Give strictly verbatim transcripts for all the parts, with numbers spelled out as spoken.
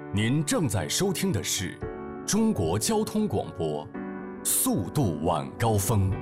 您正在收听的是中国交通广播，速度晚高峰。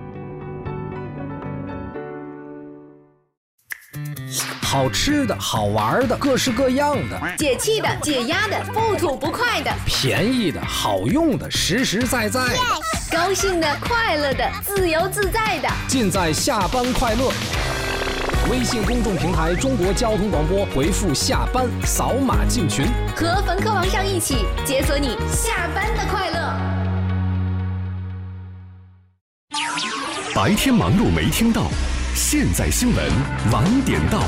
好吃的好玩的各式各样的， 解气的解压的不吐不快的， 便宜的好用的实实在在的， yes! 高兴的快乐的自由自在的， 尽在下班快乐。微信公众平台中国交通广播，回复下班扫码进群， 和冯科王上一起解锁你下班的快乐。 白天忙碌没听到，现在新闻晚点到。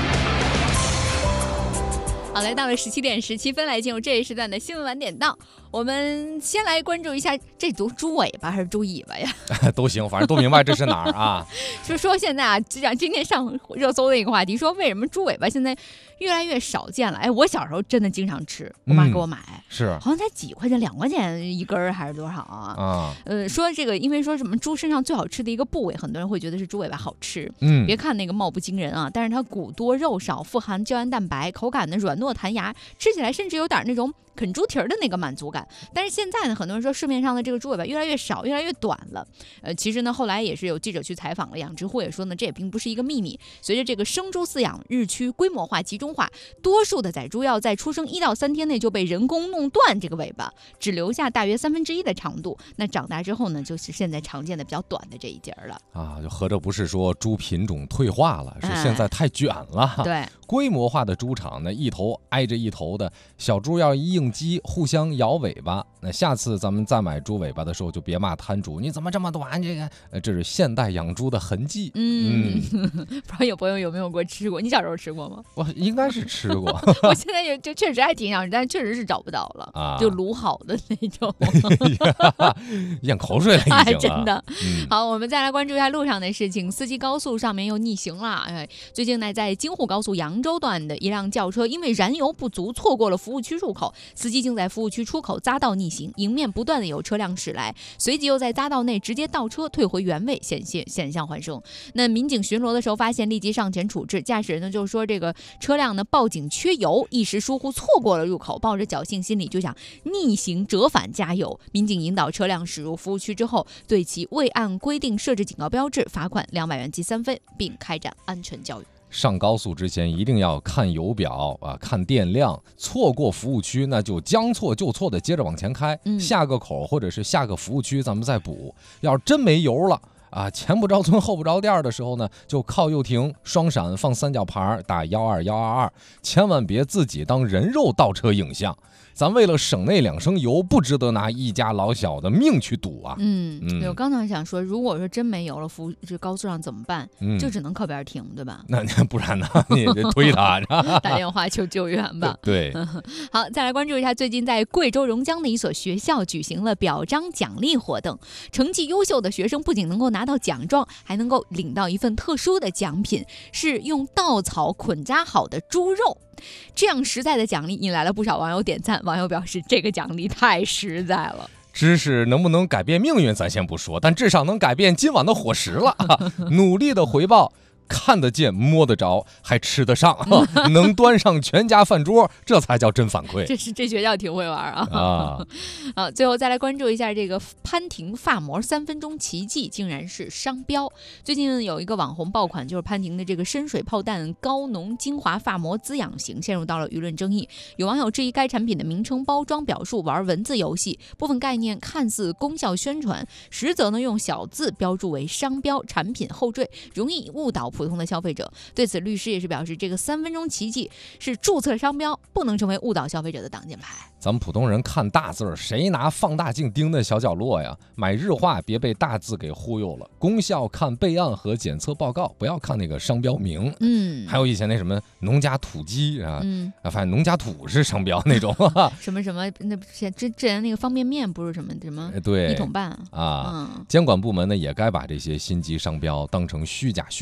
好，来到了十七点十七分，来进入这一时段的新闻晚点到。我们先来关注一下，这读猪尾巴还是猪尾巴呀？ 都行，反正都明白这是哪儿啊。 就说现在啊，就像今天上热搜的一个话题，说为什么猪尾巴现在越来越少见了？哎，我小时候真的经常吃，我妈给我买，嗯、 是好像才几块钱，两块钱一根儿还是多少啊？ 啊， 呃，说这个因为说什么猪身上最好吃的一个部位，很多人会觉得是猪尾巴好吃。 嗯， 别看那个貌不惊人啊，但是它骨多肉少，富含胶原蛋白，口感呢软糯弹牙，吃起来甚至有点那种啃猪蹄儿的那个满足感。但是现在呢，很多人说市面上的这个猪尾巴越来越少，越来越短了。呃，其实呢，后来也是有记者去采访了养殖户，也说呢，这也并不是一个秘密。随着这个生猪饲养日趋规模化、集中化，多数的仔猪要在出生一到三天内就被人工弄断这个尾巴，只留下大约三分之一的长度。那长大之后呢，就是现在常见的比较短的这一截了啊，就合着不是说猪品种退化了，是现在太卷了。 哎、对， 规模化的猪场呢，一头挨着一头的小猪要一应激，互相摇尾巴。那下次咱们再买猪尾巴的时候，就别骂摊主，你怎么这么短？这个，呃，这是现代养猪的痕迹。 嗯，嗯不知道有朋友有没有过吃过？你小时候吃过吗？ 我应该是吃过。 我现在也就确实还挺想吃，但是确实是找不到了啊，就卤好的那种。 咽口水了已经、啊哎，真的、 嗯。 好，我们再来关注一下路上的事情。司机高速上面又逆行了。哎，最近呢，在京沪高速扬州段的一辆轿车因为燃油不足，错过了服务区入口，司机竟在服务区出口匝道逆行，迎面不断的有车辆驶来，随即又在匝道内直接倒车退回原位，险险险象环生。那民警巡逻的时候发现，立即上前处置。驾驶人呢就说这个车辆呢报警缺油，一时疏忽错过了入口，抱着侥幸心理就想逆行折返加油。民警引导车辆驶入服务区之后，对其未按规定设置警告标志罚款两百元记三分，并开展安全教育。 上高速之前一定要看油表啊，看电量，错过服务区那就将错就错的接着往前开、嗯、下个口或者是下个服务区咱们再补。要是真没油了啊，前不着村后不着店的时候呢，就靠右停，双闪放三角牌，打幺二幺二二，千万别自己当人肉倒车影像。咱为了省那两升油，不值得拿一家老小的命去赌啊！ 嗯，嗯我刚才想说，如果说真没油了，服这高速上怎么办？嗯、就只能靠边停，对吧？ 那不然呢？你也得推他， 打电话求救援吧。 对， 好，再来关注一下，最近在贵州榕江的一所学校举行了表彰奖励活动，成绩优秀的学生不仅能够拿到奖状，还能够领到一份特殊的奖品，是用稻草捆扎好的猪肉。这样实在的奖励引来了不少网友点赞，网友表示这个奖励太实在了。 知识能不能改变命运咱先不说，但至少能改变今晚的伙食了、啊、努力的回报，看得见摸得着还吃得上、啊、能端上全家饭桌，这才叫真反馈。 这是这学校挺会玩啊啊！ 啊，最后再来关注一下这个潘婷发膜三分钟奇迹，竟然是商标。最近有一个网红爆款，就是潘婷的这个深水泡蛋高浓精华发膜滋养型，陷入到了舆论争议。有网友质疑该产品的名称、包装表述玩文字游戏，部分概念看似功效宣传，实则呢用小字标注为商标，产品后缀，容易误导普通的消费者。对此，律师也是表示，这个三分钟奇迹是注册商标，不能成为误导消费者的挡箭牌。 咱们普通人看大字儿，谁拿放大镜盯那小角落呀？买日化别被大字给忽悠了，功效看备案和检测报告，不要看那个商标名。 嗯， 还有以前那什么农家土鸡啊， 嗯， 啊，反正农家土是商标那种。 什么什么那之之前那个方便面不是什么什么对一桶半啊、 嗯， 监管部门呢也该把这些心机商标当成虚假宣传那么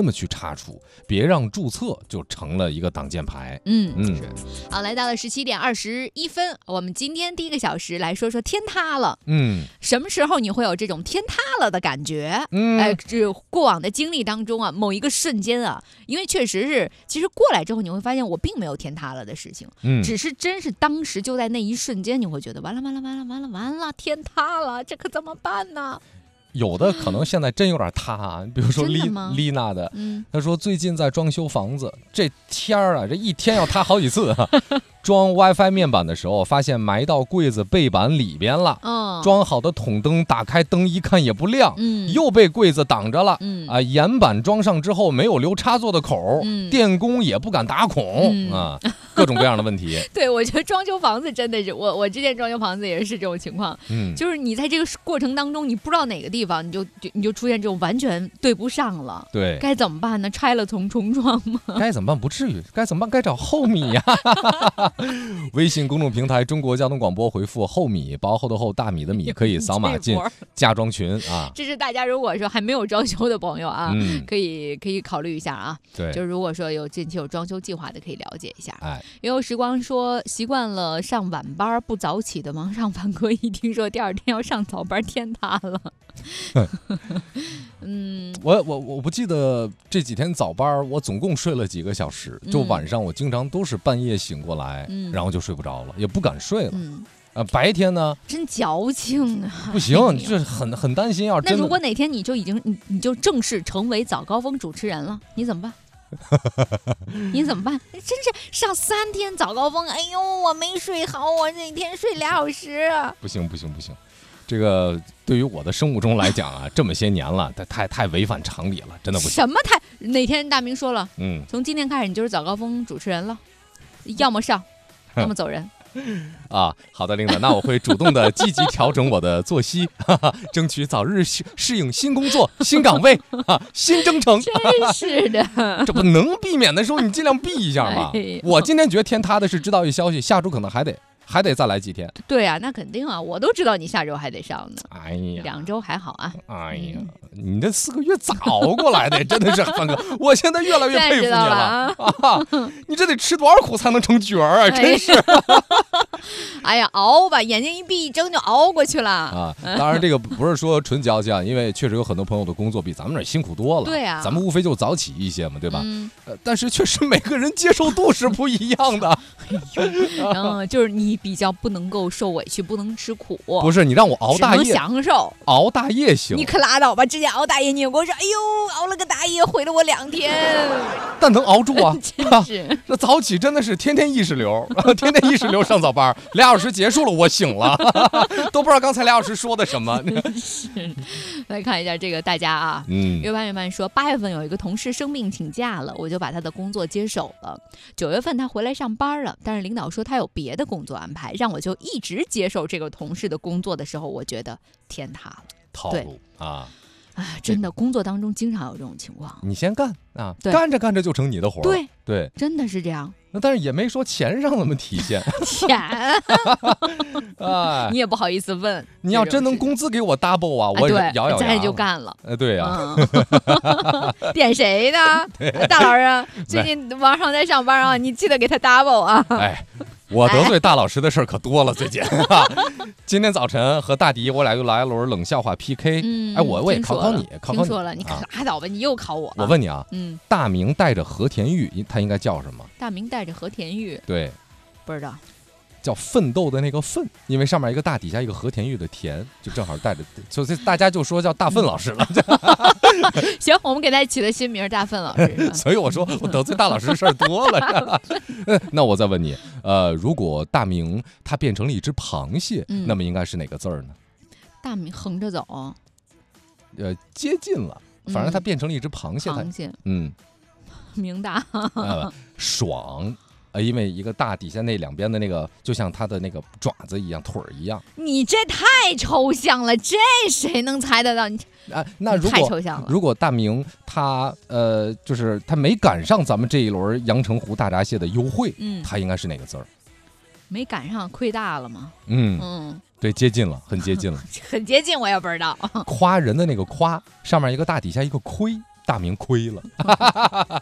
么去查处，别让注册就成了一个挡箭牌。 嗯嗯， 是。好，来到了十七点二十一分，我们今天第一个小时来说说天塌了。 嗯， 什么时候你会有这种天塌了的感觉？ 嗯， 哎，这过往的经历当中啊，某一个瞬间啊，因为确实是，其实过来之后你会发现我并没有天塌了的事情， 嗯， 只是真是当时就在那一瞬间，你会觉得完了完了完了完了完了，天塌了，这可怎么办呢？ 有的可能现在真有点塌、啊，比如说丽丽娜的， 嗯， 她说最近在装修房子，这天儿啊，这一天要塌好几次、啊。装 WiFi 面板的时候，发现埋到柜子背板里边了。 哦， 装好的筒灯打开灯一看也不亮， 嗯， 又被柜子挡着了。 嗯啊，岩板装上之后没有留插座的口， 嗯、 电工也不敢打孔、嗯、啊，各种各样的问题。 对，我觉得装修房子真的是我我之前装修房子也是这种情况，嗯，就是你在这个过程当中，你不知道哪个地方你就就你就出现这种完全对不上了。 对， 该怎么办呢？拆了重重装吗？ 该怎么办？不至于，该怎么办？该找后米呀、啊。微信公众平台中国交通广播回复后米，薄厚的厚，大米的米，可以扫码进家装群啊。这是大家如果说还没有装修的朋友啊， 嗯、 可以可以考虑一下啊。 对， 就是如果说有近期有装修计划的，可以了解一下。 哎， 也有时光说习惯了上晚班不早起的忙上凡哥，一听说第二天要上早班，天塌了。嗯， 我我我不记得这几天早班我总共睡了几个小时，就晚上我经常都是半夜醒过来，嗯、然后就睡不着了，也不敢睡了。嗯呃，白天呢， 真矫情啊！ 不行，哎、就是很很担心要真的。 那如果哪天你就已经你你就正式成为早高峰主持人了，你怎么办？你怎么办？真是上三天早高峰，哎呦，我没睡好，我那天睡俩小时。 不行不行不行，这个对于我的生物钟来讲啊，这么些年了，太太太违反常理了，真的不行。 什么太？哪天大明说了， 嗯， 从今天开始你就是早高峰主持人了，要么上，要么走人。 啊，好的，领导，那我会主动的积极调整我的作息，哈哈，争取早日适应新工作、新岗位、啊、新征程。 真是的， 这不能避免的时候，你尽量避一下嘛。哎、我今天觉得天塌的是知道一消息，下周可能还得还得再来几天。 对啊，那肯定啊，我都知道你下周还得上呢。 哎呀， 两周还好啊。 哎呀，嗯、你这四个月咋熬过来的？真的是范哥，我现在越来越佩服你了啊！啊你这得吃多少苦才能成角儿啊？真是。 哎呀，熬吧，眼睛一闭一睁就熬过去了啊！当然，这个不是说纯矫情，因为确实有很多朋友的工作比咱们这辛苦多了。 对啊， 咱们无非就早起一些嘛，对吧？嗯、呃，但是确实每个人接受度是不一样的。 然后就是你比较不能够受委屈，不能吃苦。 不是你让我熬大夜， 只能享受熬大夜行。 你可拉倒吧！之前熬大夜，你跟我说，哎呦，熬了个大夜，毁了我两天。 但能熬住啊！ 真是， 这早起真的是天天意识流，天天意识流上早班，俩小时结束了，我醒了，都不知道刚才俩小时说的什么。 是，来看一下这个大家啊， 嗯， 月半月半说，八月份有一个同事生病请假了，我就把他的工作接手了。九月份他回来上班了，但是领导说他有别的工作安排，让我就一直接受这个同事的工作的时候，我觉得天塌了。 套路啊！ 啊，真的，工作当中经常有这种情况。 你先干啊，干着干着就成你的活儿。 对对， 真的是这样。 那但是也没说钱上怎么体现。 钱， 啊， 你也不好意思问。 你要真能工资给我 double 啊，我也咬咬牙， 咱也就干了。 呃，对呀。 点谁呢？大老师，最近网上在上班啊，你记得给他 double 啊。 哎。我得罪大老师的事儿可多了，最近。今天早晨和大迪我俩又来了轮冷笑话 P K。 嗯， 哎，我我也考考你，考考你。 听说了，你拉倒吧，你又考我。 我问你啊， 嗯， 大明带着和田玉，他应该叫什么？ 大明带着和田玉， 对， 不知道。 叫奋斗的那个奋，因为上面一个大，底下一个和田玉的田，就正好带着，所以大家就说叫大奋老师了。 行，我们给他起了新名大奋老师。 所以我说我得罪大老师的事儿多了。那我再问你，呃，如果大明他变成了一只螃蟹，嗯、那么应该是哪个字儿呢？ 大明横着走。 呃，接近了，反正他变成了一只螃蟹。 螃蟹， 嗯， 明大。 呃，爽。呃，因为一个大底下那两边的那个，就像它的那个爪子一样，腿儿一样。 你这太抽象了，这谁能猜得到？你啊，那如果太抽象了。 如果大明他呃，就是他没赶上咱们这一轮阳澄湖大闸蟹的优惠，嗯，他应该是哪个字儿？ 没赶上，亏大了吗？ 嗯嗯，对，接近了，很接近了， 很接近，我也不知道。 夸人的那个夸，上面一个大，底下一个亏。 大明亏了。